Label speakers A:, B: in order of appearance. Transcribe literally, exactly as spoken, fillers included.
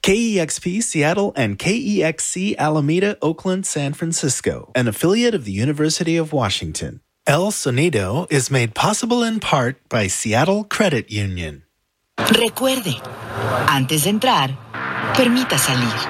A: K E X P Seattle and K E X C Alameda, Oakland, San Francisco, an affiliate of the University of Washington. El Sonido is made possible in part by Seattle Credit Union.
B: Recuerde, antes de entrar, permita salir.